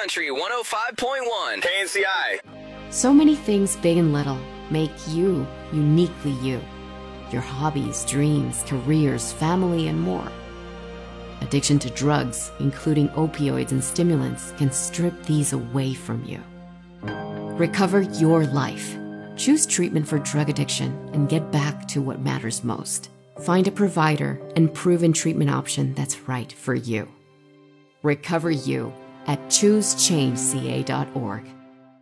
Country 105.1 KNCI. So many things big and little make you uniquely you. Your hobbies, dreams, careers, family, and more. Addiction to drugs, including opioids and stimulants, can strip these away from you. Recover your life. Choose treatment for drug addiction and get back to what matters most. Find a provider and proven treatment option that's right for you. Recover you at choosechangeca.org.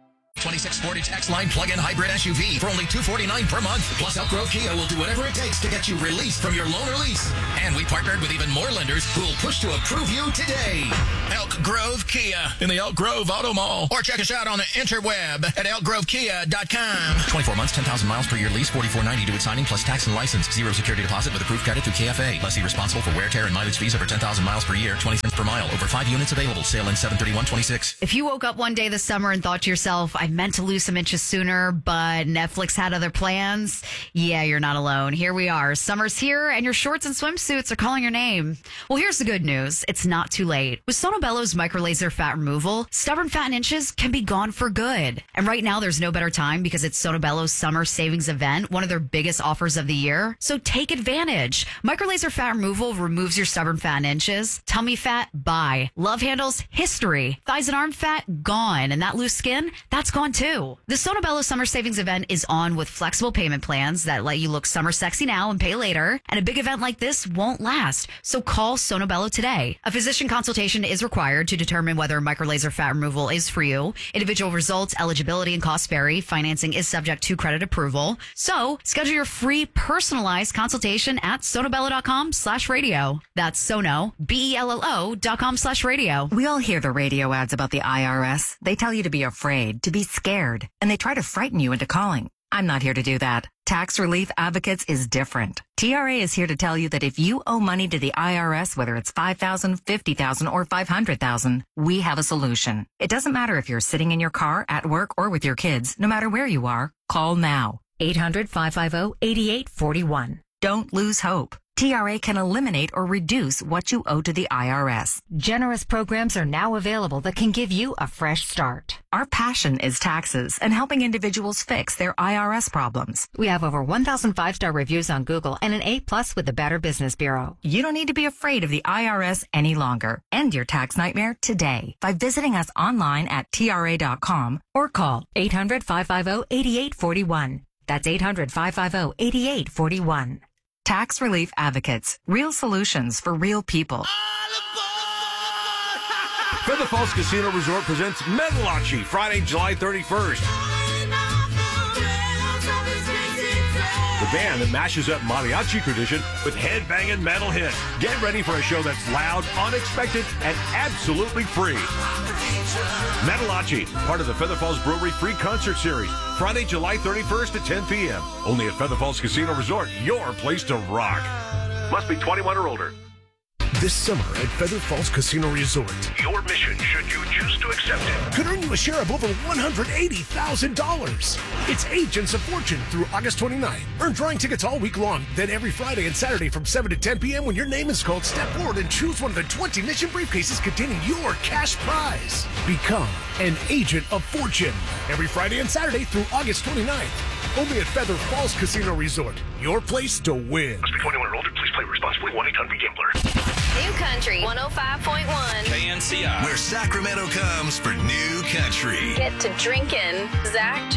26 Sportage X-Line plug-in hybrid SUV for only $249 per month. Plus, Elk Grove Kia will do whatever it takes to get you released from your loaner lease. And we partnered with even more lenders who will push to approve you today. Elk Grove Kia in the Elk Grove Auto Mall. Or check us out on the interweb at elkgrovekia.com. 24 months, 10,000 miles per year lease, $44.90 due at signing, plus tax and license. Zero security deposit with approved credit through KFA. Lessee responsible for wear, tear, and mileage fees over 10,000 miles per year. 20 cents per mile. Over 5 units available. Sale in 7/31/26. If you woke up one day this summer and thought to yourself, I meant to lose some inches sooner, but Netflix had other plans, yeah, you're not alone. Here we are. Summer's here, and your shorts and swimsuits are calling your name. Well, here's the good news. It's not too late. With Sonobello's micro-laser fat removal, stubborn fat and inches can be gone for good. And right now, there's no better time because it's Sonobello's summer savings event, one of their biggest offers of the year. So take advantage. Micro-laser fat removal removes your stubborn fat and inches. Tummy fat, bye. Love handles, history. Thighs and arm fat, gone. And that loose skin, that's gone too. The Sonobello Summer Savings Event is on with flexible payment plans that let you look summer sexy now and pay later. And a big event like this won't last. So call Sonobello today. A physician consultation is required to determine whether microlaser fat removal is for you. Individual results, eligibility, and costs vary. Financing is subject to credit approval. So schedule your free personalized consultation at sonobello.com/radio. That's Sono, BELLO.com/radio. We all hear the radio ads about the IRS. They tell you to be afraid, to be scared, and they try to frighten you into calling. I'm not here to do that. Tax Relief Advocates is different. TRA is here to tell you that if you owe money to the IRS, whether it's $5,000, $50,000, or $500,000, we have a solution. It doesn't matter if you're sitting in your car, at work, or with your kids. No matter where you are, call now. 800-550-8841. Don't lose hope. TRA can eliminate or reduce what you owe to the IRS. Generous programs are now available that can give you a fresh start. Our passion is taxes and helping individuals fix their IRS problems. We have over 1,000 5-star reviews on Google and an A+ with the Better Business Bureau. You don't need to be afraid of the IRS any longer. End your tax nightmare today by visiting us online at TRA.com or call 800-550-8841. That's 800-550-8841. Tax Relief Advocates. Real solutions for real people. Feather Falls Casino Resort presents Metalachi, Friday, July 31st. The band that mashes up mariachi tradition with headbanging metal hits. Get ready for a show that's loud, unexpected, and absolutely free. Metalachi, part of the Feather Falls Brewery Free Concert Series. Friday, July 31st at 10 p.m. Only at Feather Falls Casino Resort, your place to rock. Must be 21 or older. This summer at Feather Falls Casino Resort, your mission, should you choose to accept it, could earn you a share of over $180,000. It's Agents of Fortune through August 29th. Earn drawing tickets all week long. Then every Friday and Saturday from 7 to 10 p.m. when your name is called, step forward and choose one of the 20 mission briefcases containing your cash prize. Become an Agent of Fortune. Every Friday and Saturday through August 29th. Only at Feather Falls Casino Resort. Your place to win. Must be 21 or older. Please play responsibly. 1-800-GAMBLER. New Country 105.1 KNCI, where Sacramento comes for new country. Get to drinking. Zach